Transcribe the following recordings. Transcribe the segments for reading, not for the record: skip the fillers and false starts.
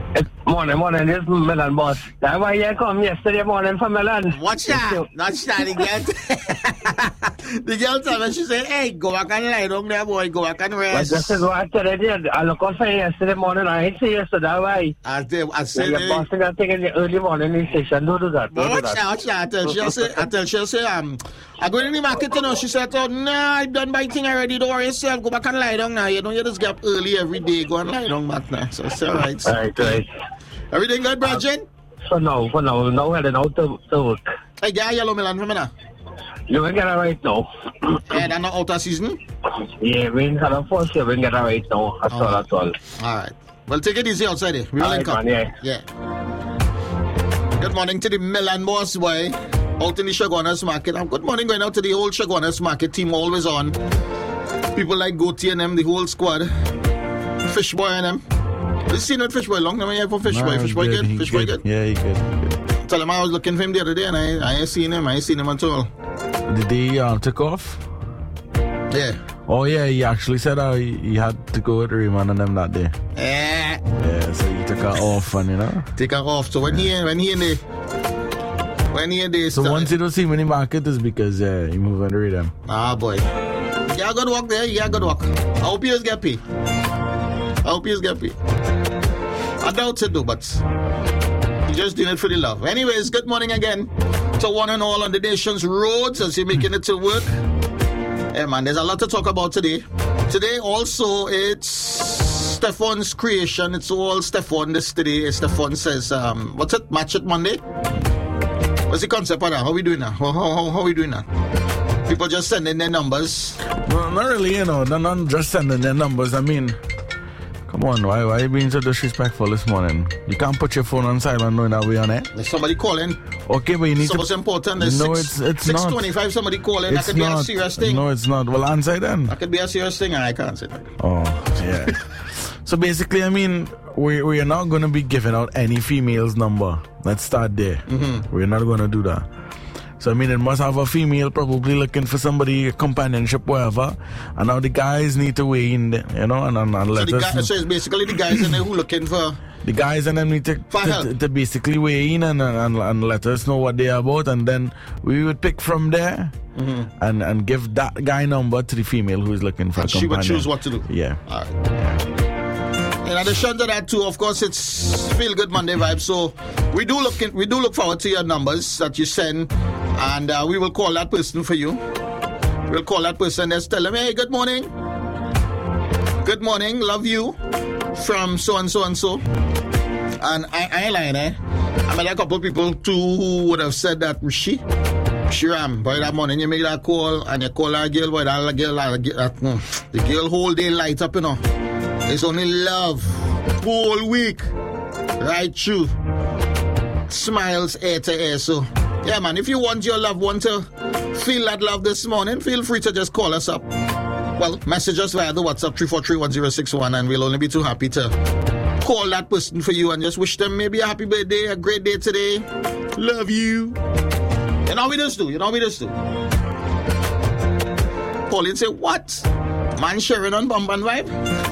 Morning, this is Milan boss. That's why you come yesterday morning from Milan. Watch that. Watch that again. The girl told me, she said, hey, go back and lie down there, boy. Go back and rest. This is what I did. I look out for you yesterday morning. I ain't see you, so that's why. I said, your boss got taken the early morning in the station. Don't do that. Watch that. I tell she, I go in the market, you know. She said, oh, no, I done my thing already. Don't worry yourself. Go back and lie down now. You know, you just get up early every day. Go and lie down back now. So it's all right. Right. Everything good, Bridget? For now, now heading out to work. Hey, get yellow melon for me now. You will get it right now. Yeah, that's not out of season? Yeah, we ain't had a first year, we can get it right now. That's all. All right. Well, take it easy outside there. We will link up. Yeah. Good morning to the Milan boss, boy. Out in the Chaguanas market. Good morning going out to the whole Chaguanas market team, always on. People like Goatee and them, the whole squad. Fishboy and them. You seen that Fishboy long time here for Fishboy? Fishboy good? Fishboy good? Yeah, he good. Tell him I was looking for him the other day and I ain't seen him. I ain't seen him at all. Did he took off? Yeah. Oh yeah, he actually said he had to go with Raymond and them that day. Yeah, so he took her off and, you know. Take her off. So when he in the so once you don't see him in the market is because he move on the rhythm. Ah boy. Yeah, good work there. Yeah, good work. I hope you get paid. I doubt it though, but you're just doing it for the love. Anyways, good morning again to one and all on the nation's roads as you're making it to work. Hey man, there's a lot to talk about today. Today also it's Stefan's creation. It's all Stefan this today. Stefan says, what's it? Match it Monday? What's the concept of that? How we doing now? How we doing now? People just sending their numbers. No, not really, you know. They're not just sending their numbers. I mean, come on, why are you being so disrespectful this morning? You can't put your phone on silent knowing that we're on it. There's somebody calling. Okay, but you need so important. There's no, it's 6:25. Somebody calling. That could be a serious thing. No, it's not. Well, answer then. That could be a serious thing. I can't say that. Oh, yeah. So basically, I mean, we are not going to be giving out any female's number. Let's start there. Mm-hmm. We're not going to do that. So, I mean, it must have a female probably looking for somebody, companionship, whatever. And now the guys need to weigh in, you know, and let us... So it's basically the guys in there who looking for... The guys and them need to basically weigh in and let us know what they're about. And then we would pick from there and give that guy number to the female who is looking for a companion. She would choose what to do. Yeah. All right. Yeah. In addition to that too, of course, it's Feel Good Monday vibe. So we do look forward to your numbers that you send. And we will call that person for you. We'll call that person and tell them, hey, good morning. Good morning, love you. From so-and-so and so. And I ain't lying, eh? I met a couple of people too who would have said that, Shiram, boy, that morning you make that call and you call that girl, boy, the girl whole day light up, you know. It's only love. Whole week. Right through. Smiles ear to ear, so... Yeah, man, if you want your loved one to feel that love this morning, feel free to just call us up. Well, message us via the WhatsApp 3431061 and we'll only be too happy to call that person for you and just wish them maybe a happy birthday, a great day today. Love you. You know we just do. Pauline say, what? Man sharing on Bumban Vibe?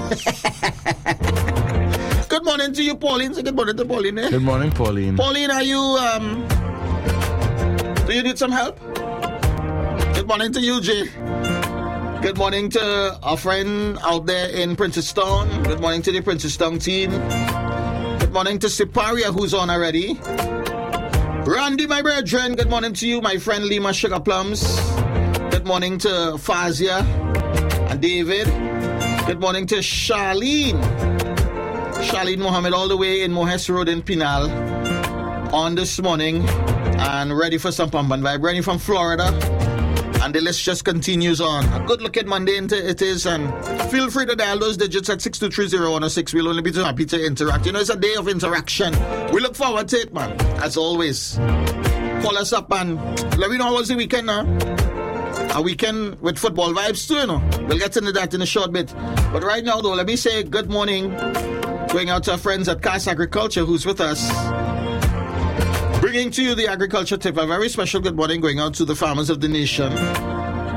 Good morning to you, Pauline. Say good morning to Pauline. Eh? Good morning, Pauline. Pauline, are you, do you need some help? Good morning to you, Jay. Good morning to our friend out there in Princestown. Good morning to the Princestown team. Good morning to Siparia, who's on already. Randy, my brethren. Good morning to you, my friend Lima Sugar Plums. Good morning to Fazia and David. Good morning to Charlene Mohammed, all the way in Mohes Road in Pinal. On this morning. And ready for some Pump and Vibe. Ready from Florida. And the list just continues on. A good look at Monday it is. And feel free to dial those digits at 6230106. We'll only be too happy to interact. You know, it's a day of interaction. We look forward to it, man. As always. Call us up and let me know how was the weekend now. A weekend with football vibes too, you know. We'll get into that in a short bit. But right now, though, let me say good morning. Going out to our friends at Cass Agriculture who's with us. Bringing to you the agriculture tip. A very special good morning going out to the farmers of the nation.